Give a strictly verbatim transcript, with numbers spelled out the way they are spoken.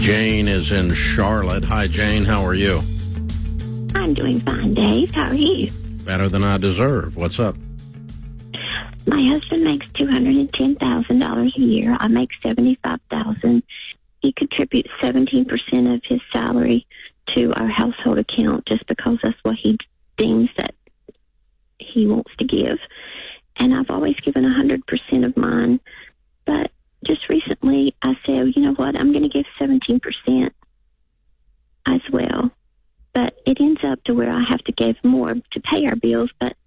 Jane is in Charlotte. Hi, Jane. How are you? I'm doing fine, Dave. How are you? Better than I deserve. What's up? My husband makes two hundred ten thousand dollars a year. I make seventy-five thousand dollars. He contributes seventeen percent of his salary to our household account just because that's what he deems that he wants to give. And I've always given one hundred percent of mine. But just recently I said, you know what, I'm going to give seventeen percent as well. But it ends up to where I have to give more to pay our bills. But